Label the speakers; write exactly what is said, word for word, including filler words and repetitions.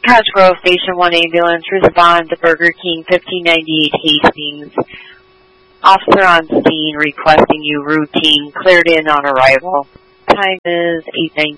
Speaker 1: Cottage Grove Station one ambulance, respond to Burger King fifteen ninety-eight Hastings. Officer on scene requesting you routine, cleared in on arrival. Time is eight nineteen.